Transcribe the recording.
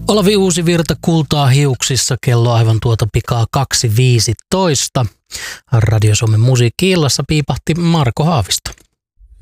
Olavi Uusivirta, Kultaa hiuksissa, kello aivan tuota pikaa 2.15. Radio Suomen musiikki-illassa piipahti Marko Haavisto.